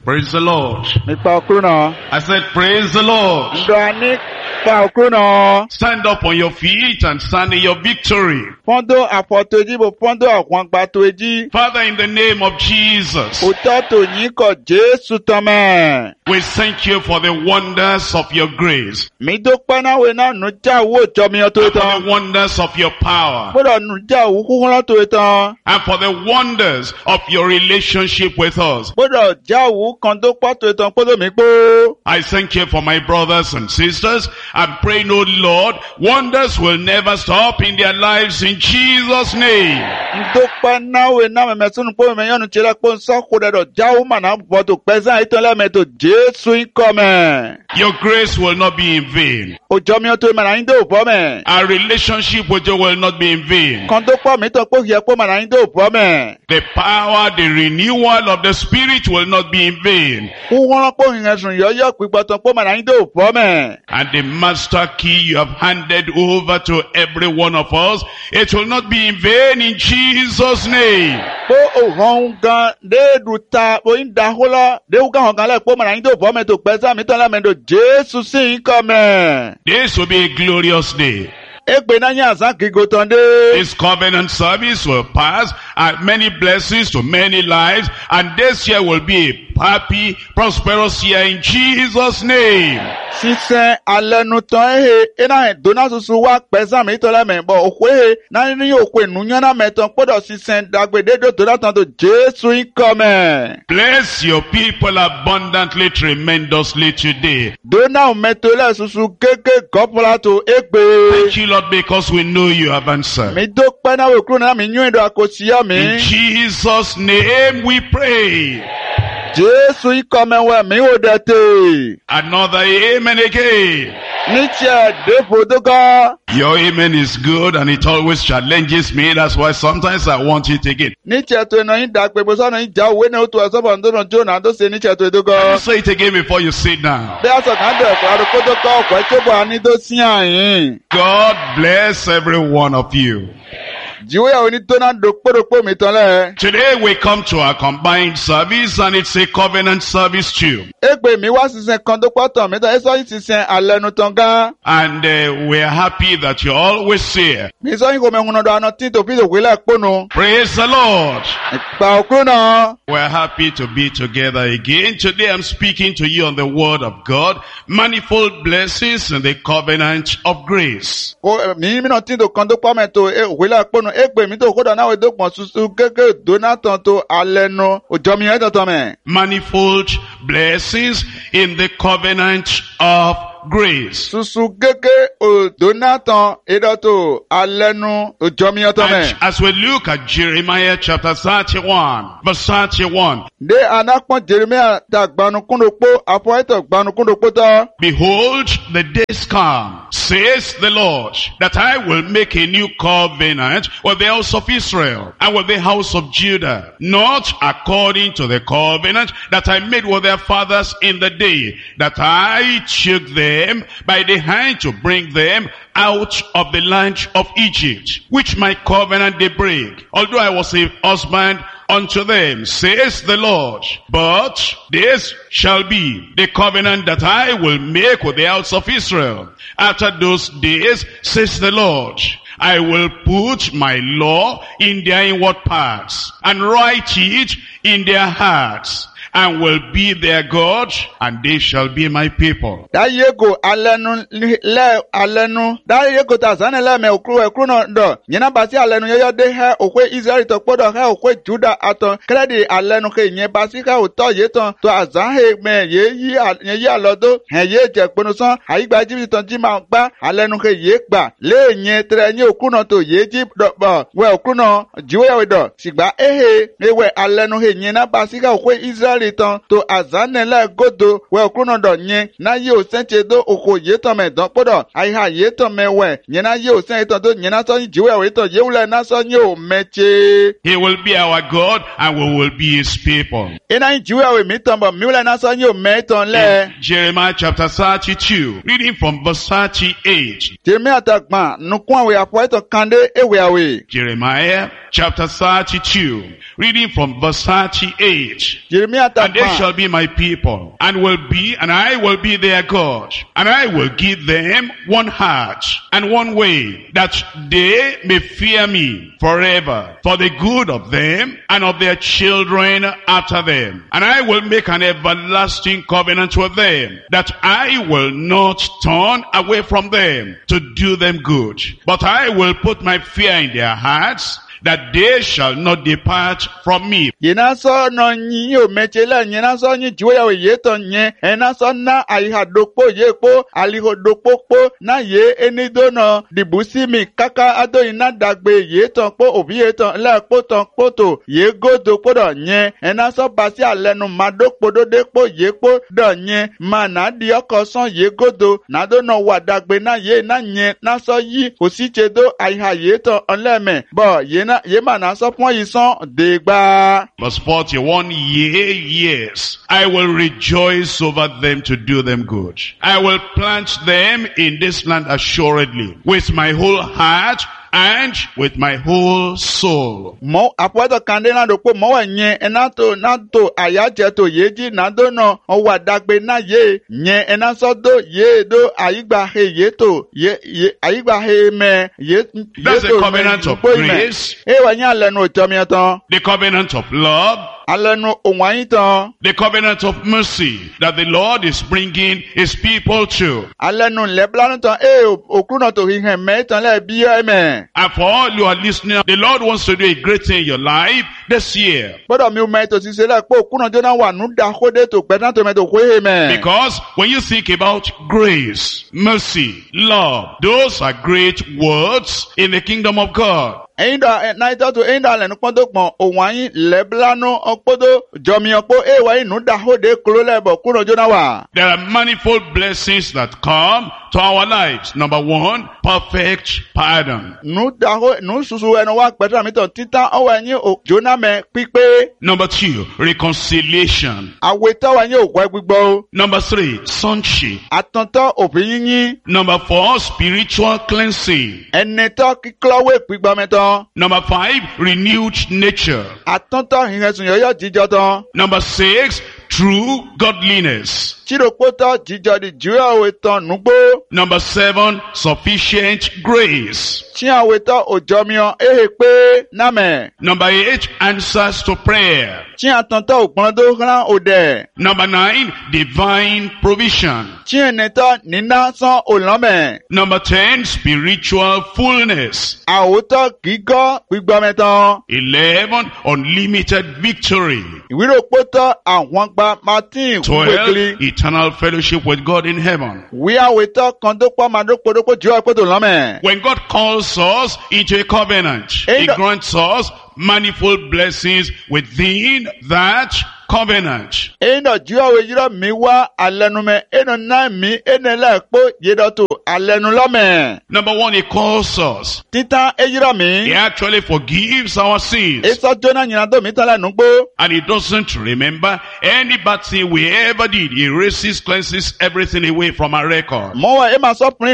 Praise the Lord. Nípa okúrú náà. I said, praise the Lord. Ǹdọ́ nípa okúrú náà. Stand up on your feet and stand in your victory. Pọ́ndó àfọ̀tò èjì bò pọ́ndó àwọn àgbàtò èjì. Father, in the name of Jesus, Òtọ́ tò yín kọ̀ Jésù tọ́mẹ̀. we thank you for the wonders of your grace Mi dúpẹ́ náà wẹ̀ náà nù já owó ìjọ mi ọ̀tọ̀ and for ìtàn. the wonders of your power Gbọ́dọ̀ nù já owó kúkú lọ́tọ̀ ìtàn. and for the wonders of your relationship with us. Gbọ́dọ̀ já owó kan tó pọ́tò ìtàn pọ́dọ̀ mi pé. I thank you for my brothers and sisters. I'm praying, oh Lord, wonders will never stop in their lives in Jesus' name. Ndokpa nawe na memesunu po menyonu chira po nsoko dedo jawu mana boto pesa itole meto Jesu ikome. Your grace will not be in vain. Ojomi oto mana indo po me. Our relationship with you will not be in vain. Kondo po mi to po hie po mana indo po me. The power, the renewal of the Spirit will not be in vain. Uwon po hingesun yoyo pipoton po mana indo po me. And the master key you have handed over to every one of us, it will not be in vain in Jesus' name. Po ohon gan de duta po inda hola de uga hon gan le po mana indo po me to pesa mi to la me do Jesu si ikome. This will be a glorious day. Egbe na nya san kigotonde. This covenant service will pass and many blessings to many lives, and this year will be a happy, prosperous year in Jesus' name. Sísẹ́ alẹ́nutọ́ ehe ena dona susu wa pẹ́sà mi tọ́lá mẹ́ bọ̀ òkú ehe náà ní òkú ènúyánná mẹ́tọ́ gbọ́dọ̀ sísẹ́ dàgbèdédò tó dátàn tó Jésù ikọ̀ mẹ́. Bless your people abundantly, tremendously today. Dona mẹ́tọ́lẹ̀ susu kéke gọ́pọ̀lá tó égbé. Thank you, Lord, because we know you have answered. Mi dó pẹ́ náà wèkúrò náà mi yún ìdọ̀ àkọsíyá mi. In Jesus' name we pray. Jésù ikọ̀ mẹ́wẹ́ mi ò dẹ̀ tè. Another amen again. Níṣẹ́ dèbò tó kọ́. Your amen is good and it always challenges me. That's why sometimes I want it again. Níṣẹ́ tó iná yín dà pé bó sọ́nà yín já òwe náà tó ẹ̀sọ́ bọ̀ nítorí Jónà tó ṣe níṣẹ́ tó tó Can kọ́. you say it again before you sit down? Bí a sọ kàn bẹ̀rẹ̀ kọ́ àdókò tó kọ́ ọ̀pọ̀ tó bọ̀ ní tó sí àyín. God bless every one of you. Jíwé àwọn onítọ́nà dòpódòpó mi tán lẹ̀. Today we come to our combined service and it's a covenant service too. Égbè mi wá sísẹ kan tó pọ̀tàn mi tán, ésọ́ yìí sísẹ alẹ́nu tán gán. And we're happy that you're always here. Mi sọ yín kò mẹ́hun náà àná tí tòfin òwe lẹ́ẹ̀kpónú. Praise the Lord. Ìgbà òkú náà. We're happy to be together again. Today I'm speaking to you on the word of God. Manifold blessings in the covenant of grace. Mi náà tí tò kan tó pọ̀ mẹ́tò òwe lẹ́ẹ̀kpónú. Égbè mi tó kódà náà wò tó pọ̀ susu kéke Donatan tó alẹ́nu. Òjò mi yẹn tọ̀tọ̀ mẹ́. Manifold blessings in the covenant of grace. Susu kéke Donatan ìdọ̀tò alẹ́nu òjò mi yẹn tọ̀ mẹ́. And as we look at Jeremiah chapter 31, verse 31, De anakpɔn Jeremia ta gbanukundokpo afɔɛtɔ gbanukundokpo tɔ. behold, the days come, says the Lord, that I will make a new covenant with the house of Israel and with the house of Judah, not according to the covenant that I made with their fathers in the day that I took them by the hand to bring them out of the land of Egypt, which my covenant they break, although I was a husband unto them, says the Lord. But this shall be the covenant that I will make with the house of Israel. After those days, says the Lord, I will put my law in their inward parts and write it in their hearts, and will be their God, and they shall be my people. Dayego alenu le alenu. Dayego ta zane le me okru náà dọ̀. Nyina basi alenu yẹ́yọ́ de he okwe Israel to kpọ́dọ̀ he okwe Juda atọ. Kredi alenu ke nye basi he otọ ye tán. To azan he me ye yi alọ́dọ̀. He ye jẹ kponu sán. Ayigba Jíbítì tán jí ma gbá. Alenu ke ye gbà. Le nye tere nye okru náà to ye jí dọ̀. We okru náà jiwe yawe dọ̀. Sigba ehe ewe alenu he nyina basi he okwe Israel tán to azanele godo we okunodo nye na ye osenche do oko ye to me don podo ai ha ye to me we nye na ye osen to do nye na so jiwe we to ye ule na so nye o meche. He will be our God and we will be his people. Ina jiwe we mi to bo mi ule na so nye o me ton le. In Jeremiah chapter 32, reading from verse 38. Jeremiah tagban nukun we apo to kande ewe awe. Jeremiah chapter 32, reading from verse 38. Jeremiah And they shall be my people, and I will be their God. And I will give them one heart and one way, that they may fear me forever, for the good of them and of their children after them. And I will make an everlasting covenant with them, that I will not turn away from them to do them good, but I will put my fear in their hearts, that they shall not depart from me. Yena so no nyi o mechela yena so nyi jiwe ya ye to nye ena so na aiha dokpo ye po aliho dokpo po na ye enido no dibusi mi kaka ado ina dagbe ye to po obi ye to le po to poto ye go dokpo do nye ena so basi alenu madokpo do dekpo ye po do nye mana di okoson ye godo na do no wa dagbe na ye na nye na so yi osichedo aiha ye to onleme bo ye Verse 41, yes, I will rejoice over them to do them good. I will plant them in this land assuredly, with my whole heart and with my whole soul. Mo apuedo candela do po mo nye enato nato ayaje to yeji nado no owa dagbe na ye nye enaso do ye do aigba he ye to ye aigba he me ye. That's the covenant of grace. E wa nya lenu otomiaton. The covenant of love. The covenant of mercy that the Lord is bringing his people to. And for all you are listening, the Lord wants to do a great thing in your life this year. Because when you think about grace, mercy, love, those are great words in the kingdom of God. There are manifold blessings that come to our lives. Number one, perfect pardon. Number two, reconciliation. Number three, sonship. Number four, spiritual cleansing. Number five, renewed nature. Number six, true godliness. Number seven, sufficient grace. Number eight, answers to prayer. Number nine, divine provision. Number 10, spiritual fullness. 11, unlimited victory. 12, eternal fellowship with God in heaven. When God calls us into a covenant, He grants us manifold blessings within that covenant. Number one, He calls us. He actually forgives our sins. And He doesn't remember any bad thing we ever did. He erases, cleanses everything away from our record. And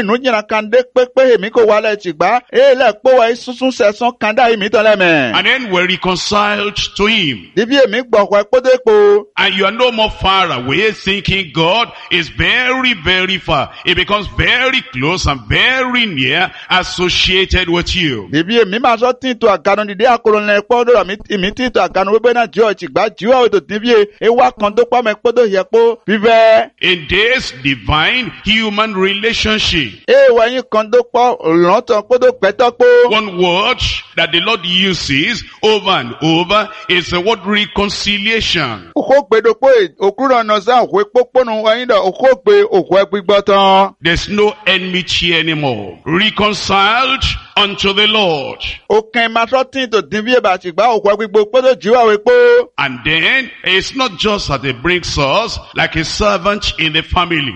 then we're reconciled to Him. And you are no more far away thinking God is very, very far. It becomes very close and very near, associated with you. In this divine human relationship, one word that the Lord uses over and over is the word reconciliation. There's no enmity anymore. Reconciled unto the Lord. And then it's not just that He brings us like a servant in the family.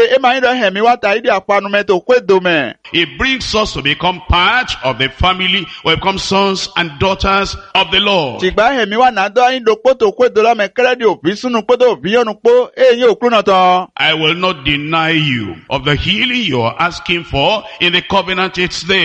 He brings us to become part of the family, or become sons and daughters of the Lord. I will not deny you of the healing you are asking for in the covenant. It's there.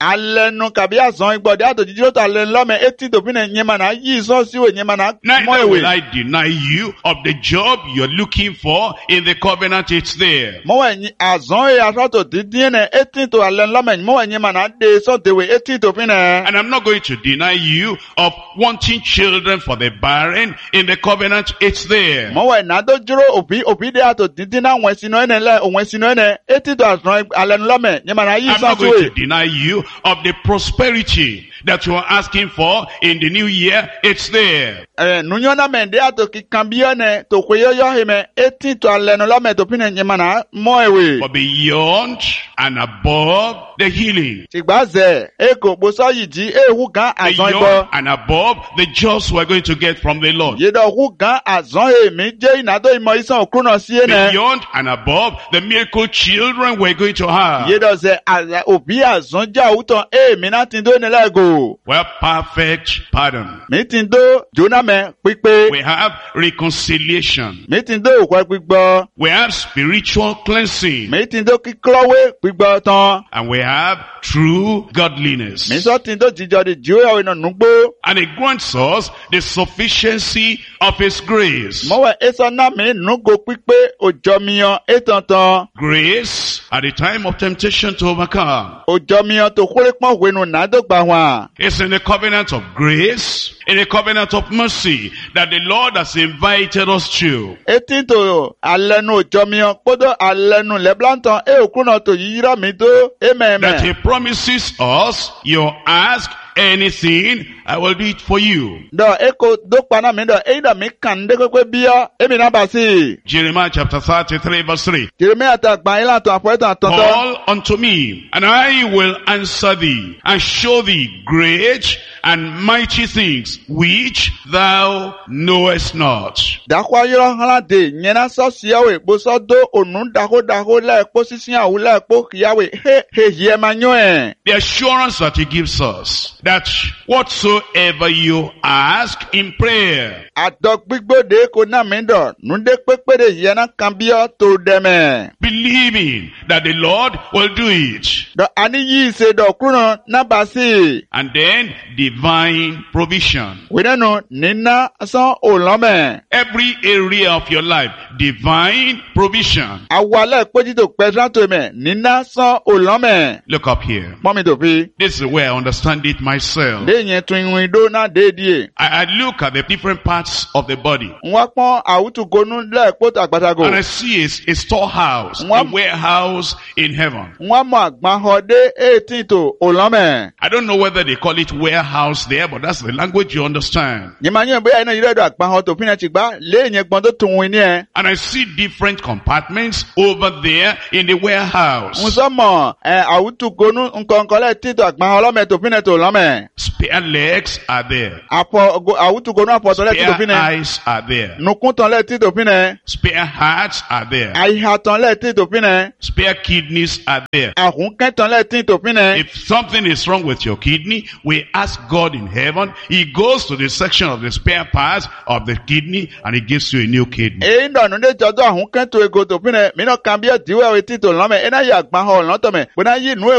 alẹ́nu kàbí àzán igbọ̀dẹ́ àtòjíjí ló ta alẹ́nu lọ́mẹ etí tòfin yẹn mà náà yí sọ́ọ̀sì yẹn mà náà mọ́ Neither will ìwé. I deny you of the job you're looking for in the covenant. It's there. Mọ́wọ́ ẹ̀yin àzán ẹ̀ aṣọ́tò dídín ẹ̀ etí tó alẹ́nu lọ́mẹ mọ́wọ́ ẹ̀yin mà náà dé sọ́ọ̀dẹ̀wé etí tòfin ẹ̀. And I'm not going to deny you of wanting children for the barren in the covenant. It's there. Mọ́wọ́ ẹ̀ náà tó dúró òbí dé àtò dídín náà wọ́n ẹ̀sìn náà lẹ̀ òun ẹ̀sìn náà etí tó àzán alẹ́nu lọ́mẹ yẹn mà náà yí I'm not sọ́ọ̀sì going wé. to deny you of the prosperity that you are asking for in the new year. It's there. Nunyona mende ato kikambione to kweyoyo hime eti to aleno lome to pine nyemana moewe. But beyond and above the healing, Tigbaze eko boso yiji hu gan azon beyond ibo. and above the jobs we're going to get from the Lord, Yedo hu gan azon mi je inado imo isan okruno si ene. beyond and above the miracle children we're going to have. Yedo ze obi azon ja uton mi na tindo ne lego. Well, perfect pardon. Mi tindo jona me pipe. We have reconciliation. Mi tindo okwa pigbo. We have spiritual cleansing. Mi tindo kiklowe pigbo ton. And we have true godliness. Mi so tindo jijo di jiwe ino nugbo. And it grants us the sufficiency of His grace. Mọ́wẹ́ èso náà mi nùgò pípé òjọ́mìyàn ètàntàn. Grace at the time of temptation to overcome. Òjọ́mìyàn tó kórè pọ́n wẹ̀nu nàdọ́gba wọn. It's in the covenant of grace, in the covenant of mercy, that the Lord has invited us to. Etí tó alẹ́nu òjọ́mìyàn kódó alẹ́nu lẹ́blántàn òkúnà tó yíyírá mi tó That émẹ̀ẹ̀mẹ̀. He promises us, you ask anything, I will do it for you. Dọ̀ eko dókpaná mi dọ̀ èyí dọ̀ mi kàn dé pépé bíọ́ èmi náà bá sí. Jeremiah chapter 33 verse 3. Jeremia ta gbà yín látọ̀ àpọ̀ẹ́tàn àtọ̀tọ̀. Call unto me, and I will answer thee, and show thee great and mighty things which thou knowest not. Dàkọ́ ayọ́rọ́ hàn dé nyẹ́nà sọ́ọ̀sì yàwé gbósọ́ dó ònú dàkódàkó lẹ́ẹ̀kpó sísìn àwù lẹ́ẹ̀kpó yàwé he yẹ ma nyọ́ ẹ̀. The assurance that He gives us, that whatsoever you ask in prayer, Àdọ̀ gbígbóde kò náà mi dọ̀ nùdé pépéde yẹnà kan bíọ́ tó dẹ́mẹ̀. believing that the Lord will do it, Dọ̀ àní yìí ṣe dọ̀ kúrò náà bá sí. and then divine provision. Wìnẹ́nu nínà sán òlọ́mẹ̀. Every area of your life, divine provision. Àwọ̀lẹ̀ péjìtò pẹ̀sìláńtò mẹ̀ nínà sán òlọ́mẹ̀. Look up here. Mọ́mi tó fi. This is the way I understand it myself. Dé yẹn tún ìwìn dó náà déédéé. I look at the different parts of the body, Wọ́n pọ́n àwùtúgonú lẹ́ẹ̀kpó àgbàtàgò. and I see a storehouse, a One- warehouse in heaven. Wọ́n mọ àgbàhọ́ dé ètí tó òlọ́mẹ̀. I don't know whether they call it warehouse there, but that's the language you understand. Nyìmányìn bóyá iná yìí rẹ̀ àgbàhọ́ tó fi náà ti gbá léèyàn gbọ́n tó tún wí ní ẹ̀. And I see different compartments over there in the warehouse. Musọ́mọ̀ àwùtúgonú nkọ̀ǹkọ̀lẹ̀ títọ̀ àgbàhọ́ ọlọ́mẹ̀ tó fi náà tó lọ́mẹ̀. Spare legs are there. Àwùtúgonú àpọ̀tọ̀lẹ̀ títọ̀ fi Spare náà. eyes are there. Nùkúntọ̀lẹ̀ títọ̀ fi náà. Spare hearts are there. Àyíhàtọ̀lẹ̀ títọ̀ fi náà. Spare kidneys are there. Àhùnkẹ́tọ̀lẹ̀ títọ̀ fi náà. If something is wrong with your kidney, we ask God in heaven. He goes to the section of the spare parts of the kidney and He gives you a new kidney. Èyí dọ̀nù dé jọjọ́ àhùnkẹ́tọ̀ ego tó fi náà. Mìíràn kan bí ẹ̀díwẹ̀ títọ̀ lọ́mẹ̀. Iná yìí àgbàhọ́ ọ̀lọ́tọ̀mẹ̀. Bọ́nà yìí nù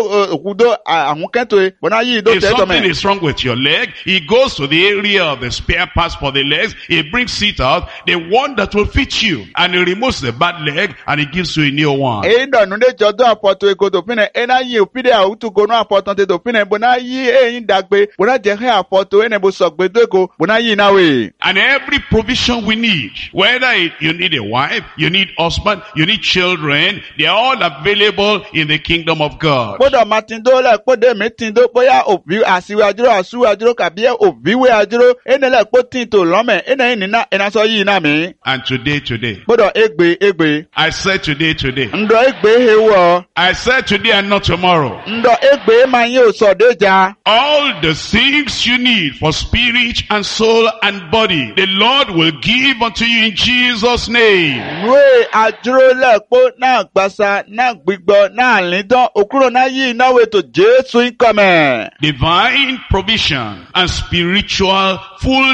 òkúdó àhùnkẹ́tọ̀. Bọ́nà yìí dó If something tẹ́tọ̀mẹ̀. is wrong with your leg, He goes to the area of the spare parts for the legs. He brings it out, the one that will fit you, and He removes the bad leg and He gives you a new one. Èyí dọ̀nù dé jọjọ́ àpọ̀tọ̀ ego tó fi náà. Iná yìí òpìdé àwùtúgonú àpọ̀tọ̀ tó fi náà. Bọ́nà yìí èyí dàgbé. Bọ́nà jẹ́ àpọ̀tọ̀ ẹnẹ bó sọ̀gbẹ́dọ́ ego. Bọ́nà yìí náà wè. And every provision we need, whether you need a wife, you need husband, you need children, they are all available in the kingdom of God. Gbọ́dọ̀ máa ti ń dó lẹ̀ kóde mi ti ń dó bóyá òbí àsúwájúrò kàbí òbíwé àjúrò ẹnìlẹ̀ kó tí ń tò lọ́mẹ̀ ẹnìyẹn nínà ẹnasọ yìí náà mi. And today, Gbọ́dọ̀ égbè. I said today, Ǹdọ̀ égbè hewọ́. I said today and not tomorrow. Ǹdọ̀ égbè máa yín òsọ̀déjà. All the things you need for spirit and soul and body, the Lord will give unto you in Jesus' name. Nùwé àjúrò lẹ́ẹ̀kpó náà gbàsá náà gbígbọ́ náà lídán òkúrò náà yí ìnáwó ètò Jésù ń kọ́mẹ̀. Divine provision and spiritual fullness.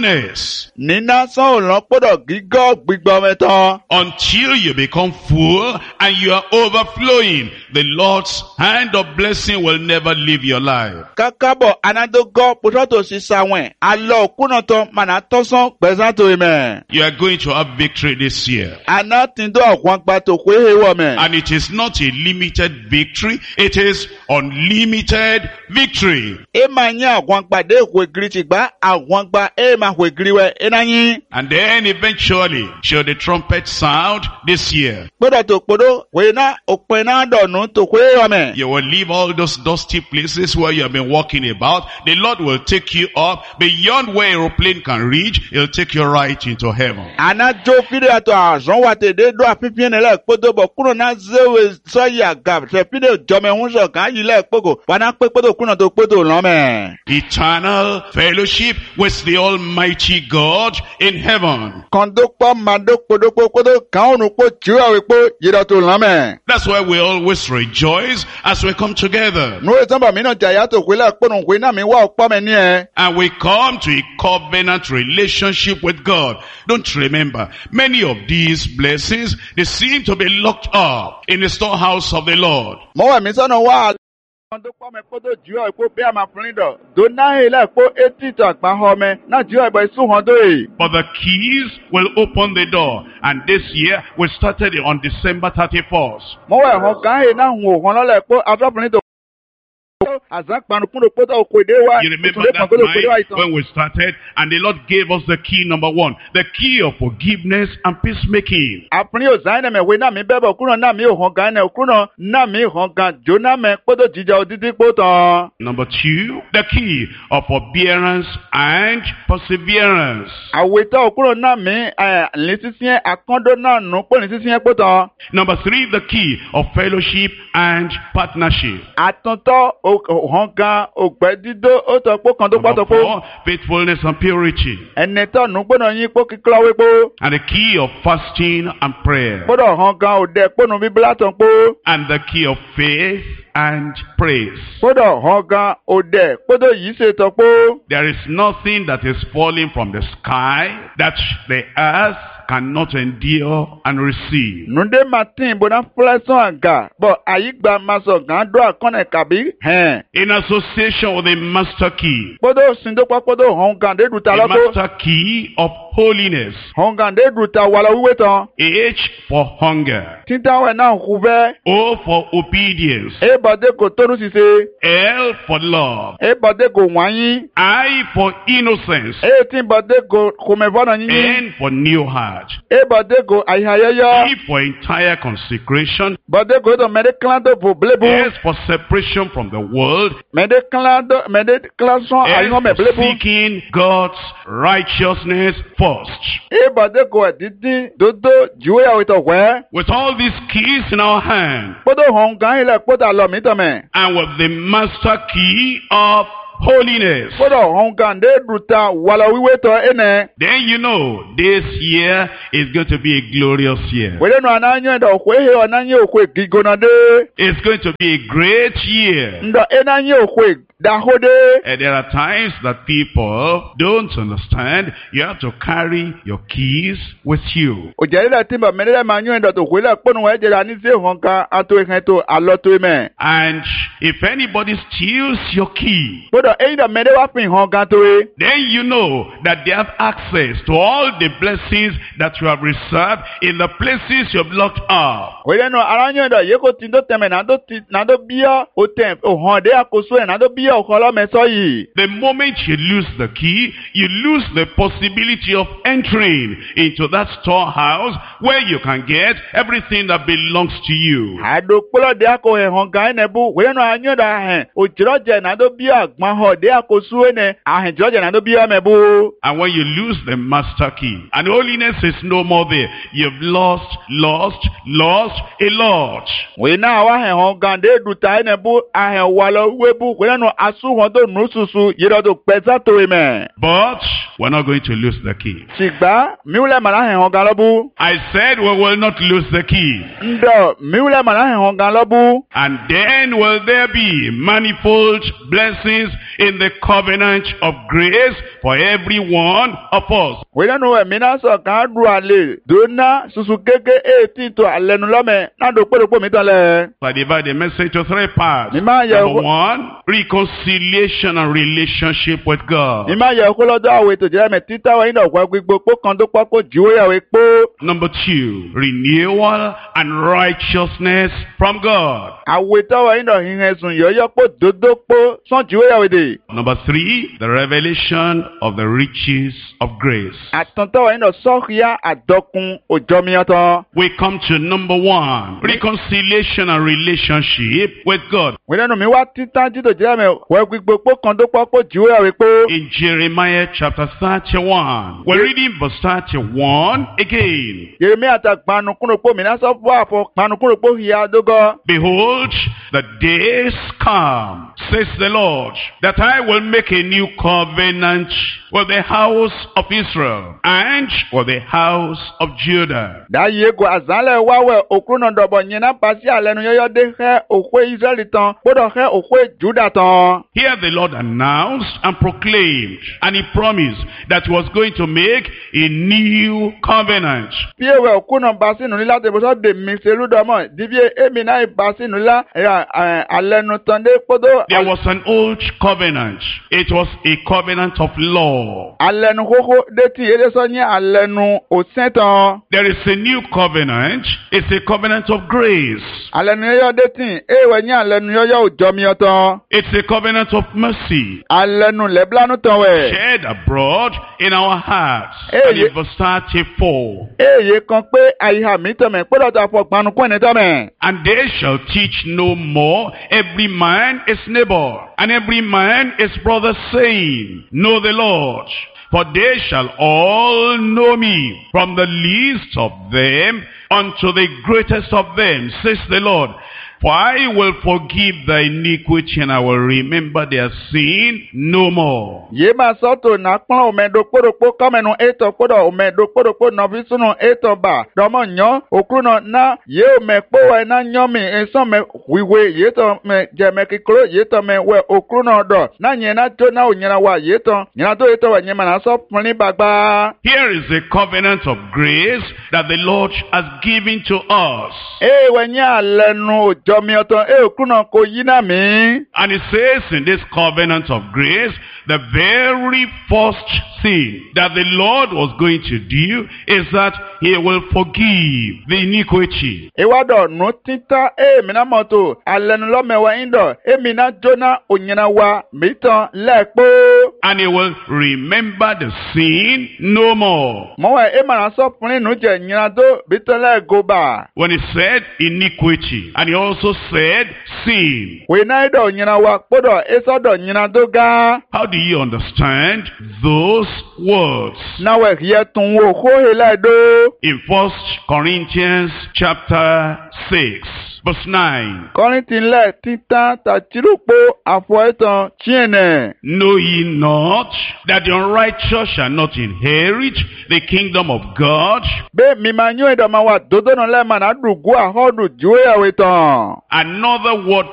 Nina son lo podo gigo gbigbo metan. Until you become full and you are overflowing, the Lord's hand of blessing will never leave your life. Kakabo anadogo pototo sisawen. Alo kunoto manatoson bezato ime. You are going to have victory this year. Anatindo akwangbato kwehewo me. And it is not a limited victory, it is unlimited victory. Emanya akwangba hwegritiba akwangba hwegriwe enanyi. And then eventually, shall the trumpet sound this year? Podo wena okpena donu to kwehewo me. You will leave all those dusty places where you have been walking about. The Lord will take you up beyond where aeroplane can reach. He'll take you right into heaven. Anajo pide ato azon wate de do apipien ele podo bo kuno na zewe so ya gab se pide jome hunso kan yile pogo wana pe podo kuno to podo lo me. Eternal fellowship with the Almighty God in heaven. Kondo po mado podo podo kan onu po jiwa we po yira to lo me. That's why we always rejoice as we come together. No example mi no jaya to kwela ponu kwe na mi wa opo me ni e. And we come to a covenant relationship with God. Don't remember, many of these blessings, they seem to be locked up in the storehouse of the Lord. Mo wa mi so no wa kondo po me podo jiwa we po be ama frindo. Do na ile po 80 to agba ho me na jiwa be su hon do e. But the keys will open the door. And this year, we started on December 31st. Mo wa ho kan e na hu hon lo le po atofrindo. You remember that night when we started and the Lord gave us the key number 1, the key of forgiveness and peacemaking. Number 2, the key of forbearance and perseverance. Number 3, the key of fellowship and partnership. Number 4, faithfulness and purity. And the key of fasting and prayer. And the key of faith and praise. There is nothing that is falling from the sky that the earth cannot endure and receive. In association with the master key. The master key of holiness. H for hunger. O for obedience. L for love. I for innocence. N for new heart. E for entire consecration. S for separation from the world. S for seeking God's righteousness first. With all these keys in our hand, and with the master key of holiness, then you know this year is going to be a glorious year. It's going to be a great year. And there are times that people don't understand. You have to carry your keys with you. And if anybody steals your key, then you know that they have access to all the blessings that you have reserved in the places you have locked up. The moment you lose the key, you lose the possibility of entering into that storehouse where you can get everything that belongs to you. And when you lose the master key, and holiness is no more there, you've lost a lot. But we're not going to lose the key. I said we will not lose the key. And then will there be manifold blessings in the covenant of grace for every one of us. Wẹ́nẹ́nu ẹ̀mí náà sọ̀ ká du àlè dòná susu kéke ètí tó àlẹ́nu lọ́mẹ̀ náà dò kpódòkpó mi tán lẹ̀. So I divide the message to 3 parts. Number one, reconciliation and relationship with God. Ìmá yẹ kó lọ́jọ́ àwẹ̀ tó jẹ́ mẹ́ títà wọ́n iná ọ̀gbọ́n gbígbó kó kan tó pọ́ kó jìwé àwẹ̀ pó. Number 2, renewal and righteousness from God. Àwẹ̀ táwọn iná hìhẹ̀ sùn yọ̀ọ́yọ́ pó dòdó pó sàn jìwé àwẹ̀ dè. Number 3, the revelation of the riches of grace. Àtọ̀ntàwọn iná sọ́ọ̀kìá àdọ́kun òjọ́míyàtọ̀. We come to number 1, reconciliation and relationship with God. Wẹ́nẹ́nu mi wá títà jítò jẹ́ mẹ́ wọ́n gbígbó kó kan tó pọ́ kó jìwé àwẹ̀ pó. In Jeremiah chapter 31, we're reading verse 31 again. Yeremia ta gbanukunu po mina sọ fún àfọ gbanukunu po hiya dógọ. Behold, the days come, says the Lord, that I will make a new covenant with the house of Israel and with the house of Judah. Dáyé go àzálẹ̀ wáwẹ̀ òkúrúnà dọ̀bọ̀ yìnyínná pàṣẹ àlẹ́nu yọ́yọ́ dé xẹ́ òkú Israẹli tán gbọ́dọ̀ xẹ́ òkú Juda tán. Here the Lord announced and proclaimed, and he promised that he was going to make a new covenant. Bí ewé òkúrúnà bá sínú lílá tẹ̀bùsọ̀ dè mí ṣe lúdọ̀mọ̀ díbí èmi náà bá sínú lílá àlẹ́nu tán dé kpọ́dọ̀. There was an old covenant. It was a covenant of law. Àlẹ́nu kókó dé tí yéé sọ ní àlẹ́nu òsín tán. There is a new covenant. It's a covenant of grace. Àlẹ́nu yọ́yọ́ dé tí ewé ní àlẹ́nu yọ́yọ́ òjọ́míyọ́ tán. It's a covenant of mercy. Àlẹ́nu lẹ́bílánú tán wẹ̀. Shed abroad in our hearts. And in verse 34. Èyí kan pé àyíká mi tọ̀mẹ̀ gbọ́dọ̀ tó àfọ̀ gbanukún ẹni tọ̀mẹ̀. And they shall teach no more every man his neighbor, and every man his brother, saying, Know the Lord. For they shall all know me, from the least of them unto the greatest of them, says the Lord. For I will forgive thy iniquity, and I will remember their sin no more. Yé máa sọ́tò náà pọ́n òmèdò kpódòkpó kọ́mẹ̀nù ètò kpódò òmèdò kpódòkpó nọ̀bí súnù ètò bà dọ́mọ̀ nyọ́ òkúrúnà ná yé òmè kpówẹ̀ ná nyọ́ mi èsàn mẹ wíwé yé tọ́ mẹ jẹ̀mẹ̀ kíkúrò yé tọ́ mẹ wẹ̀ òkúrúnà dọ̀ ná nyẹ̀ ná tó ná ònyẹ̀nà wà yé tọ́ nyẹ̀nà tó yé tọ́ wẹ̀ nyẹ̀ mà ná sọ́ pọ́nlí bàgbà. Here is a covenant of grace that the Lord has given to us. Wẹ̀ nyẹ̀ àlẹ́nu jọmíọ̀tọ̀ òkúrúnà kò yí náà mí. And it says in this covenant of grace, the very first thing that the Lord was going to do is that he will forgive the iniquity. Ìwádọ̀ nù títà mìíràn mọ́tò àlẹ́nu lọ́mẹ̀wá ìdọ̀ mìíràn jóná ònyìnà wa mìíràn lẹ́ẹ̀pọ̀. And he will remember the sin no more. Mọ̀wá màrán sọ́kùnrin nù jẹ́ ìyìnà tó bìtàn lẹ́ẹ̀gọ́bà. When he said iniquity, and he also said sin. Wìnà ìdọ̀ ònyìnà wa gbọ́dọ̀ èsọ̀dọ̀ ìyìnà tó ga. How do you understand those words? Náwẹ̀ yẹ tún wò kóhè láìdó. In 1 Corinthians chapter 6, verse 9. Kọ́rìntìnlẹ̀ títà tàtírùpó àfọ̀ẹ́tàn chíẹ̀nẹ̀. Know ye not that the unrighteous shall not inherit the kingdom of God? Bẹ́ẹ̀ mi máa yún ìdọ̀mọ̀ wa dòdò náà lẹ́ẹ̀mọ̀ náà dùgú àhọ́dù ju ìyàwó tán. Another word